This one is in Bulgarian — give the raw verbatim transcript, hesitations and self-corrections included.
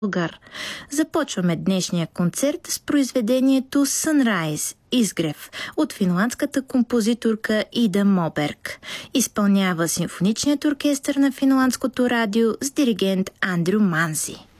Българ. Започваме днешния концерт с произведението Sunrise – Изгрев от финландската композиторка Ида Моберг. Изпълнява симфоничният оркестър на финландското радио с диригент Андрю Манзи.